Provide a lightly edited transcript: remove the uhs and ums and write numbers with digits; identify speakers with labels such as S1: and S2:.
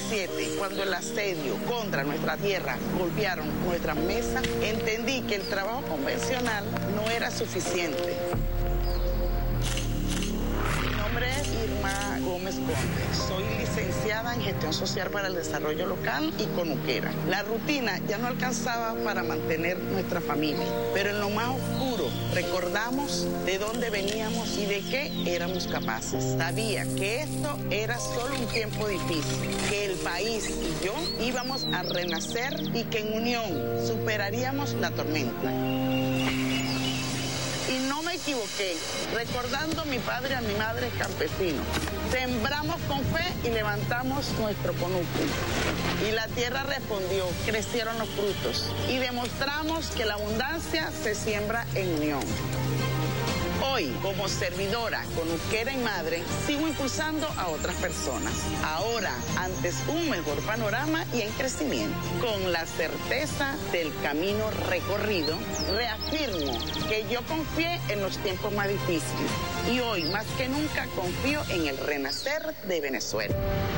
S1: 2017, cuando el asedio contra nuestra tierra golpearon nuestras mesas, entendí que el trabajo convencional no era suficiente. Mi nombre es Irma Gómez Conde. Soy licenciada en Gestión Social para el Desarrollo Local y conuquera. La rutina ya no alcanzaba para mantener nuestra familia, pero en lo más oscuro recordamos de dónde veníamos y de qué éramos capaces. Sabía que esto era solo un tiempo difícil, que el país y yo íbamos a renacer y que en unión superaríamos la tormenta. Y no me equivoqué, recordando a mi padre y a mi madre campesinos. Sembramos con fe y levantamos nuestro conuco. Y la tierra respondió, crecieron los frutos. Y demostramos que la abundancia se siembra en unión. Hoy, como servidora, conuquera y madre, sigo impulsando a otras personas. Ahora, antes un mejor panorama y en crecimiento. Con la certeza del camino recorrido, reafirmo que yo confié en los tiempos más difíciles. Y hoy, más que nunca, confío en el renacer de Venezuela.